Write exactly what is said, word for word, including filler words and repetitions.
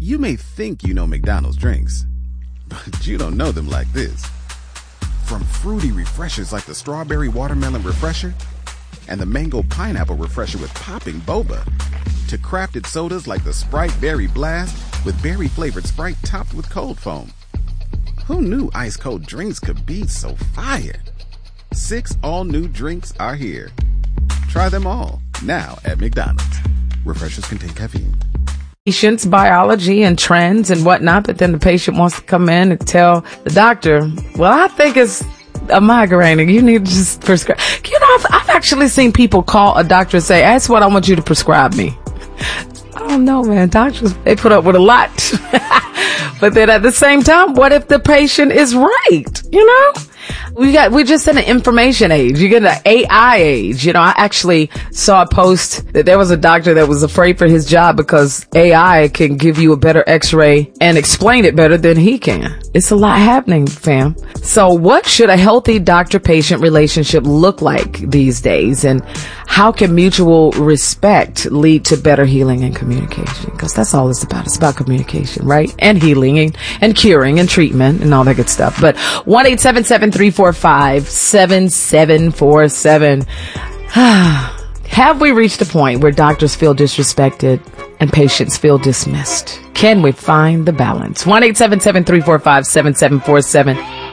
You may think you know McDonald's drinks, but you don't know them like this. From fruity refreshers like the Strawberry Watermelon Refresher and the Mango Pineapple Refresher with popping boba, to crafted sodas like the Sprite Berry Blast with berry-flavored Sprite topped with cold foam. Who knew ice-cold drinks could be so fire? Six all-new drinks are here. Try them all, now at McDonald's. Refreshers contain caffeine. Patient's biology and trends and whatnot, but then the patient wants to come in and tell the doctor, well, I think it's a migraine and you need to just prescribe. You know, I've, I've actually seen people call a doctor and say, that's what I want you to prescribe me. I don't know, man. Doctors, they put up with a lot. But then at the same time, what if the patient is right? You know? We got, we're just in an information age. You get an A I age. You know, I actually saw a post that there was a doctor that was afraid for his job because A I can give you a better x-ray and explain it better than he can. It's a lot happening, fam. So what should a healthy doctor-patient relationship look like these days? And how can mutual respect lead to better healing and communication? Because that's all it's about. It's about communication, right? And healing and, and curing and treatment and all that good stuff. But one eight seven seven three four five seven seven four seven. Have we reached a point where doctors feel disrespected and patients feel dismissed? Can we find the balance? one eight seven seven three four five seven seven four seven.